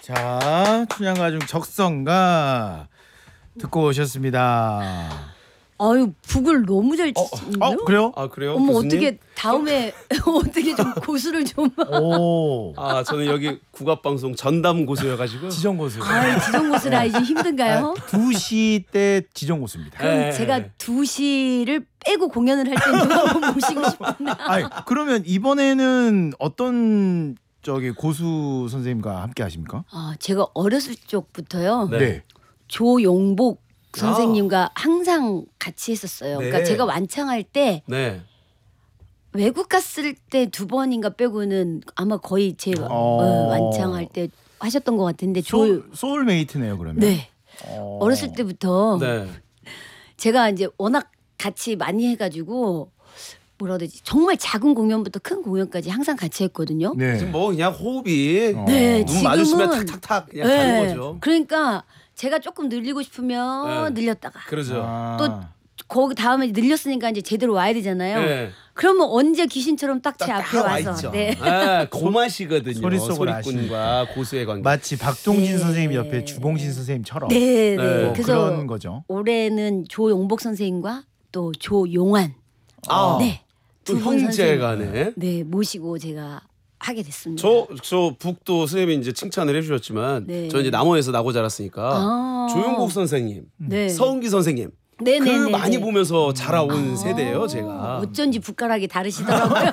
자, 춘향가중 적성가 듣고 오셨습니다. 아유, 북을 너무 잘 치시는데요? 그래요? 아 그래요? 어머, 교수님? 어떻게 다음에 어떻게 좀 고수를 좀. 오. 아 저는 여기 국악방송 전담 고수여가지고. 지정 고수. 아유, 지정 고수라 이제 힘든가요? 2시 때 지정 고수입니다. 그럼 네. 제가 2시를 빼고 공연을 할 때 누가 한번 모시고 싶은데. 아니, 그러면 이번에는 어떤 저기 고수 선생님과 함께 하십니까? 제가 어렸을 적부터요. 네. 조용복 선생님과 항상 같이 했었어요. 네. 그러니까 제가 완창할 때 네. 외국 갔을 때 2번인가 빼고는 아마 거의 제 완창할 때 하셨던 것 같은데 소울메이트네요, 그러면. 네. 어렸을 때부터 네. 제가 이제 워낙 같이 많이 해가지고 뭐라 해야 되지? 정말 작은 공연부터 큰 공연까지 항상 같이 했거든요. 네. 지금 뭐 그냥 호흡이 네, 눈 마주치면 지금은 탁탁탁 그냥 가는 네. 거죠. 그러니까 제가 조금 늘리고 싶으면 네. 늘렸다가 그러죠. 또 거기 다음에 늘렸으니까 이제 제대로 와야 되잖아요. 네. 그러면 언제 귀신처럼 딱 제 앞에 와 와서 있죠. 네. 그 맛이거든요. 소리 속을 소리꾼과 고수의 관계. 마치 박동진 네. 선생님 옆에 주봉신 선생님처럼 네, 네. 네. 그래서 그런 거죠. 올해는 조용복 선생님과 또 조용환 네. 또 두 분 형제가네. 네, 모시고 제가 하게 됐습니다. 저 북도 선생님이 이제 칭찬을 해주셨지만 네. 저 이제 남원에서 나고 자랐으니까 조용복 선생님, 네. 서은기 선생님 네, 그 네, 네, 많이 네. 보면서 자라온 세대예요, 제가. 어쩐지 붓가락이 다르시더라고요.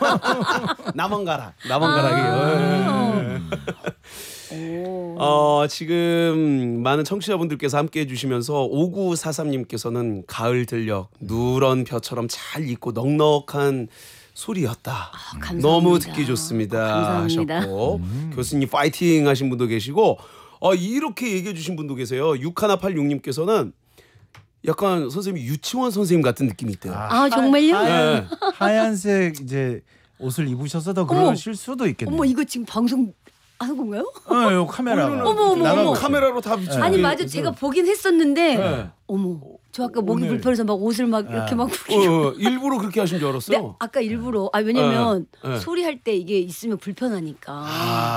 남원가락이요. 지금 많은 청취자분들께서 함께 해주시면서 5943님께서는 가을 들녘 누런 벼처럼 잘 익고 넉넉한 소리였다. 감사합니다. 너무 듣기 좋습니다. 감사합니다. 하셨고 교수님 파이팅 하신 분도 계시고 이렇게 얘기해 주신 분도 계세요. 6186님께서는 약간 선생님이 유치원 선생님 같은 느낌이 있대요. 정말요? 네. 하얀색 이제 옷을 입으셔서 더 그러실 수도 있겠네요. 어머, 이거 지금 방송 하는 건가요? 요 카메라. 어머. 카메라로 다 비추고 아니 맞아, 제가 보긴 했었는데 네. 어머, 저 아까 목이 오늘- 불편해서 막 옷을 막 이렇게 막 일부러 그렇게 하신 줄 알았어요. 네, 아까 일부러 왜냐면 네. 소리 할 때 이게 있으면 불편하니까.